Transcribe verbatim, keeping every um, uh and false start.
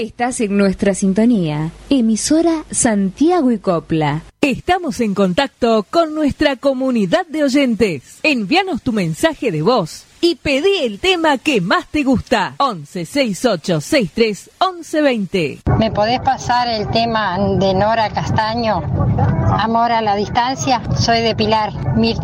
Estás en nuestra sintonía, emisora Santiago y Copla. Estamos en contacto con nuestra comunidad de oyentes. Envíanos tu mensaje de voz y pedí el tema que más te gusta. once sesenta y ocho sesenta y tres once veinte. ¿Me podés pasar el tema de Nora Castaño? Amor a la distancia. Soy de Pilar. Mirta.